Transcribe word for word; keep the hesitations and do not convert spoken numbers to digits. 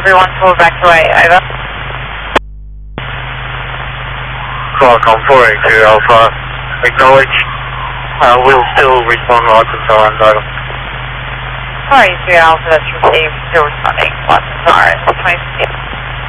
everyone pull back to I, Iva. Qualcomm four eight two Alpha, acknowledge. Uh, we'll still respond loud control and item. Sorry, three Alpha, that's received, still responding, lots of R, twenty-six.